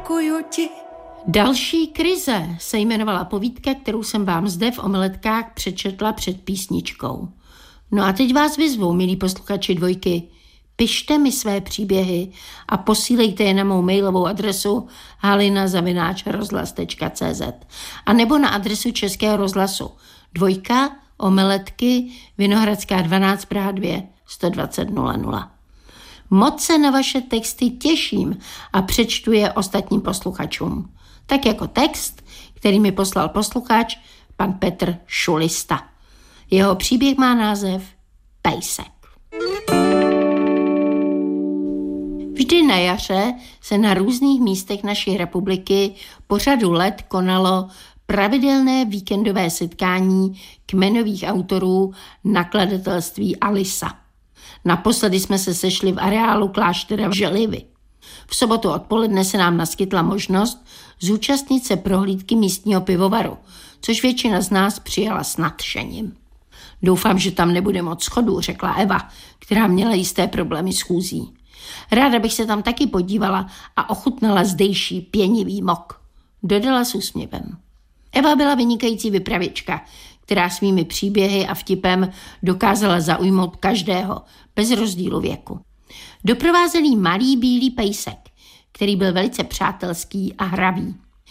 děkuju ti. Další krize se jmenovala povídka, kterou jsem vám zde v Omeletkách přečetla před písničkou. No a teď vás vyzvu, milí posluchači Dvojky, pište mi své příběhy a posílejte je na mou mailovou adresu halina@rozhlas.cz a nebo na adresu Českého rozhlasu 2 Omeletky, Vinohradská 12, Praha 2, 120 00. Moc se na vaše texty těším a přečtu je ostatním posluchačům. Tak jako text, který mi poslal posluchač, pan Petr Šulista. Jeho příběh má název Pejsek. Vždy na jaře se na různých místech naší republiky po řadu let konalo pravidelné víkendové setkání kmenových autorů nakladatelství Alisa. Naposledy jsme se sešli v areálu kláštera v Želivy. V sobotu odpoledne se nám naskytla možnost zúčastnit se prohlídky místního pivovaru, což většina z nás přijala s nadšením. Doufám, že tam nebude moc schodů, řekla Eva, která měla jisté problémy s chůzí. Ráda bych se tam taky podívala a ochutnala zdejší pěnivý mok, dodala s úsměvem. Eva byla vynikající vypravěčka, která svými příběhy a vtipem dokázala zaujmout každého, bez rozdílu věku. Doprovázel jí malý bílý pejsek, který byl velice přátelský a hravý.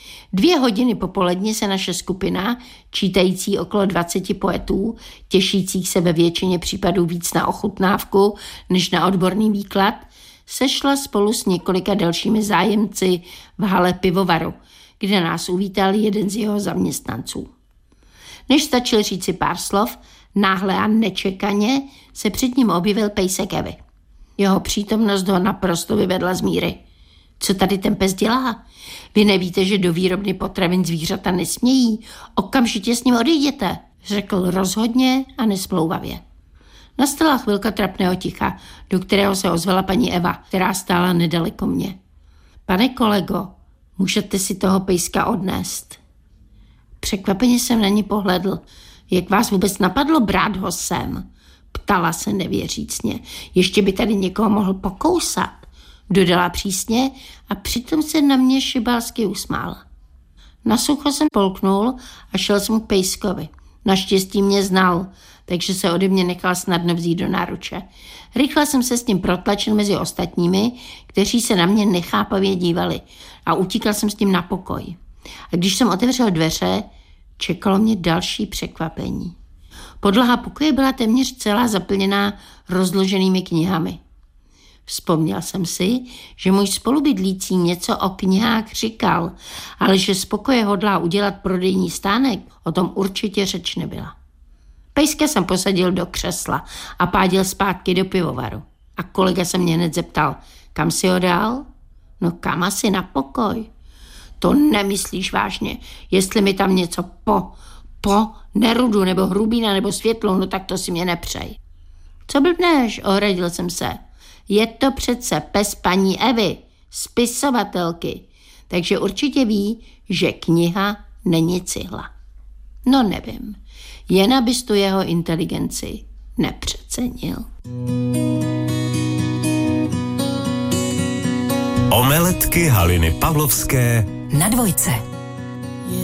2 hodiny popoledně se naše skupina, čítající okolo 20 poetů, těšících se ve většině případů víc na ochutnávku než na odborný výklad, sešla spolu s několika dalšími zájemci v hale pivovaru, kde nás uvítal jeden z jeho zaměstnanců. Než stačil říci pár slov, náhle a nečekaně se před ním objevil pejsek Evy. Jeho přítomnost ho naprosto vyvedla z míry. Co tady ten pes dělá? Vy nevíte, že do výrobny potravin zvířata nesmějí? Okamžitě s ním odejděte, řekl rozhodně a nesmlouvavě. Nastala chvilka trapného ticha, do kterého se ozvala paní Eva, která stála nedaleko mě. Pane kolego, můžete si toho pejska odnést? Překvapeně jsem na ní pohledl. Jak vás vůbec napadlo brát ho sem? Ptala se nevěřícně. Ještě by tady někoho mohl pokousat. Dodala přísně a přitom se na mě šibalsky usmála. Nasucho jsem polknul a šel jsem k pejskovi. Naštěstí mě znal, takže se ode mě nechal snadno vzít do náruče. Rychle jsem se s tím protlačil mezi ostatními, kteří se na mě nechápavě dívali, a utíkal jsem s tím na pokoj. A když jsem otevřel dveře, čekalo mě další překvapení. Podlaha pokoje byla téměř celá zaplněná rozloženými knihami. Vzpomněl jsem si, že můj spolubydlící něco o knihách říkal, ale že z pokoje hodlá udělat prodejní stánek, o tom určitě řeč nebyla. Pejska jsem posadil do křesla a pádil zpátky do pivovaru. A kolega se mě hned zeptal, kam si ho dal? No kam asi na pokoj. To nemyslíš vážně, jestli mi tam něco po nerudu nebo hrubína nebo světlo, no tak to si mě nepřej. Co blbneš, ohradil jsem se. Je to přece pes paní Evy, spisovatelky, takže určitě ví, že kniha není cihla. No nevím, jen abys tu jeho inteligenci nepřecenil. Omeletky Haliny Pavlovské na Dvojce.